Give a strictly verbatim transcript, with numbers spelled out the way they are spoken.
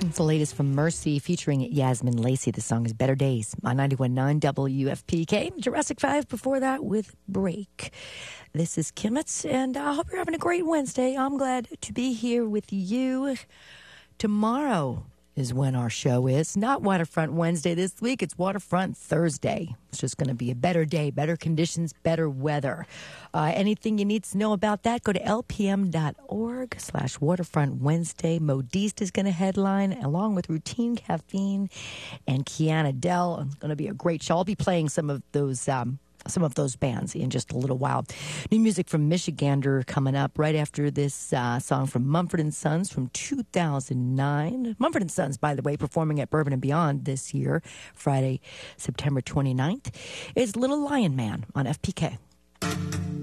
It's the latest from Mercy featuring Yasmin Lacey. The song is Better Days on ninety-one point nine W F P K. Jurassic five before that with Break. This is Kimmets, and I hope you're having a great Wednesday. I'm glad to be here with you. Tomorrow is when our show is. Not Waterfront Wednesday this week. It's Waterfront Thursday. It's just going to be a better day, better conditions, better weather. Uh, anything you need to know about that, go to lpm.org slash Waterfront Wednesday. Modiste is going to headline along with Routine Caffeine and Kiana Dell. It's going to be a great show. I'll be playing some of those um, some of those bands in just a little while. New music from Michigander coming up right after this uh, song from Mumford and Sons from two thousand nine. Mumford and Sons, by the way, performing at Bourbon and Beyond this year, Friday, September twenty-ninth. It's Little Lion Man on F P K.